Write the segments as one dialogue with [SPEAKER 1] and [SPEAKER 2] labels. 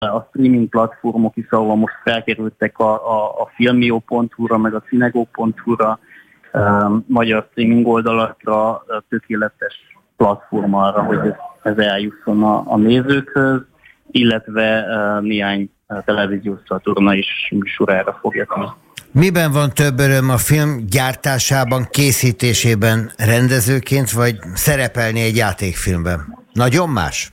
[SPEAKER 1] a streaming platformok is, ahol most felkerültek a filmio.hu-ra, meg a cinego.hu-ra, magyar streaming oldalakra, tökéletes platform arra, hogy ez eljusson a nézőkhöz, illetve néhány televíziós csatorna is műsorára fogja tenni.
[SPEAKER 2] Miben van több öröm, a film gyártásában, készítésében rendezőként, vagy szerepelni egy játékfilmben? Nagyon más?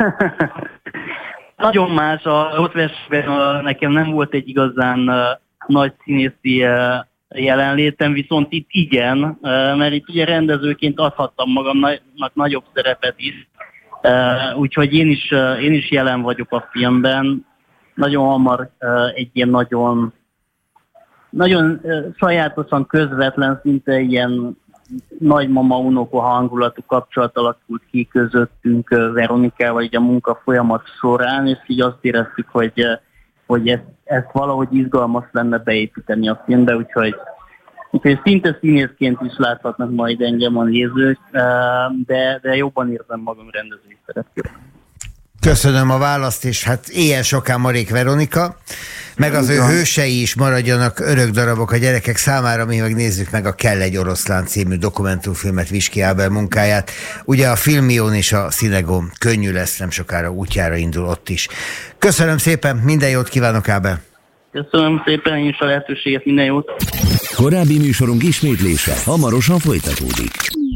[SPEAKER 2] Nagyon más. A Rottwersben nekem nem volt egy igazán nagy színészi jelenlétem, viszont itt igen, mert itt ugye rendezőként adhattam magamnak nagyobb szerepet is, úgyhogy én is jelen vagyok a filmben. Nagyon hamar egy ilyen nagyon sajátosan közvetlen, szinte ilyen nagymama-unoka hangulatú kapcsolat alakult ki közöttünk Veronikával így a munka folyamat során, és így azt éreztük, hogy ezt valahogy izgalmas lenne beépíteni a filmbe, úgyhogy szinte színészként is láthatnak majd engem a nézők, de jobban érzem magam rendezői szerepkörben. Köszönöm a választ, és hát ilyen sokán Marék Veronika, meg az ő hősei is maradjanak örök darabok a gyerekek számára, mi meg nézzük meg a Kell egy oroszlán című dokumentumfilmet, Viski Ábel munkáját. Ugye a Filmión és a Cinegón könnyű lesz, nem sokára útjára indul ott is. Köszönöm szépen, minden jót kívánok, Ábel! Köszönöm szépen én is a lehetőséget, minden jót!
[SPEAKER 3] Korábbi műsorunk ismétlése hamarosan folytatódik.